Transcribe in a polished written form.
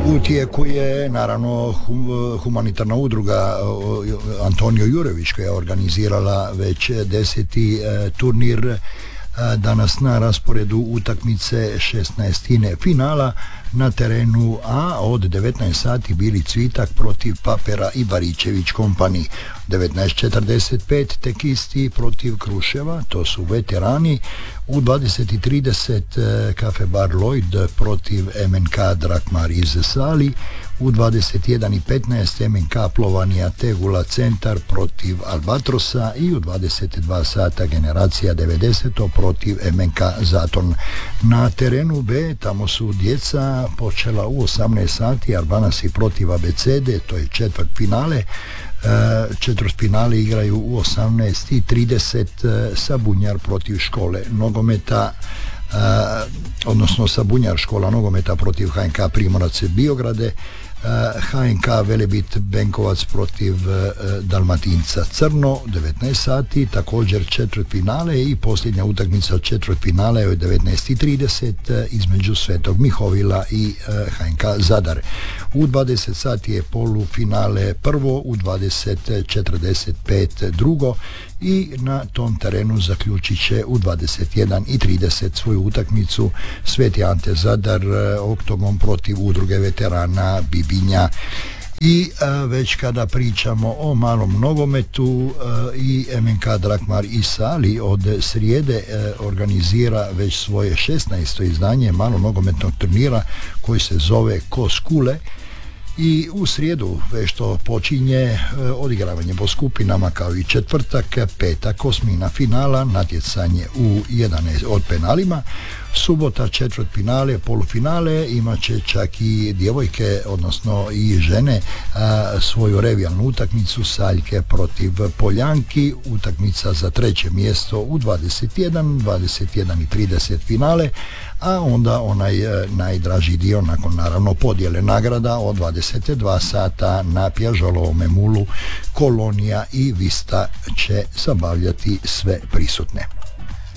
U tijeku je naravno humanitarna udruga Antonio Jurević koja je organizirala već 10. turnir. Danas na rasporedu utakmice 16. finala na terenu A od 19 sati Bili Cvitak protiv Papera i Baričević Company. 19:45 Tekisti protiv Kruševa, to su veterani. U 20:30 Kafe Bar Lloyd protiv MNK Drakmar iz Sali. U 21:15 MNK Plovanija Tegula Centar protiv Albatrosa i u 22 sata Generacija 90 protiv MNK Zaton. Na terenu B tamo su djeca počela u 18 sati Arbanasi protiv Abecede, to je četvrt finale. Četvrtfinale igraju u 18:30 Sabunjar protiv Škole nogometa, odnosno Sabunjar škola nogometa protiv HNK Primorac Biograde, HNK Velebit Benkovac protiv Dalmatinca Crno 19 sati, također četvrtfinale i posljednja utakmica četvrtfinale je 19:30 između Svetog Mihovila i HNK Zadar. U 20 sati je polufinale prvo, u 20:45 drugo i na tom terenu zaključit će u 21:30 svoju utakmicu Sveti Ante Zadar Oktogon protiv udruge veterana Bibinja. I već kada pričamo o malom nogometu, i MNK Drakmar i Sali od srijede organizira već svoje 16. izdanje malog nogometnog turnira koji se zove Koskule. I u srijedu već to počinje odigravanje po skupinama kao i četvrtak, petak, osmina finala, natjecanje u 11 od penalima, subota četvrtfinale, polufinale, imat će čak i djevojke, odnosno i žene, svoju revijalnu utakmicu Saljke protiv Poljanki, utakmica za treće mjesto u 21:30 finale, a onda onaj najdraži dio nakon naravno podjele nagrada od 22 sata na Pjažolovome mulu Kolonija i Vista će zabavljati sve prisutne.